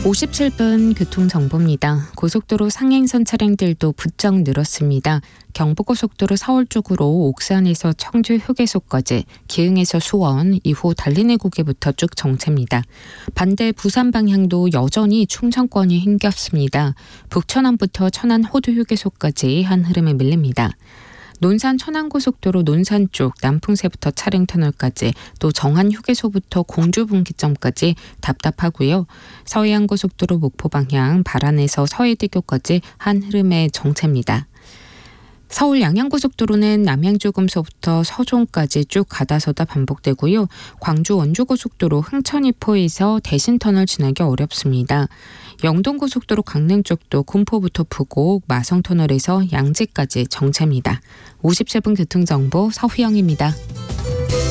57분 교통정보입니다. 고속도로 상행선 차량들도 부쩍 늘었습니다. 경부고속도로 서울 쪽으로 옥산에서 청주 휴게소까지, 기흥에서 수원, 이후 달리내구개부터 쭉 정체입니다. 반대 부산 방향도 여전히 충청권이 힘겹습니다. 북천안부터 천안 호두휴게소까지 한 흐름에 밀립니다. 논산 천안고속도로 논산 쪽 남풍새부터 차량터널까지, 또 정안휴게소부터 공주분기점까지 답답하고요. 서해안고속도로 목포 방향 발안에서 서해대교까지 한 흐름의 정체입니다. 서울 양양고속도로는 남양주금소부터 서종까지 쭉 가다서다 반복되고요. 광주 원주고속도로 흥천이포에서 대신터널 지나기 어렵습니다. 영동고속도로 강릉 쪽도 군포부터 부곡, 마성터널에서 양재까지 정체입니다. 57분 교통정보 서휘영입니다.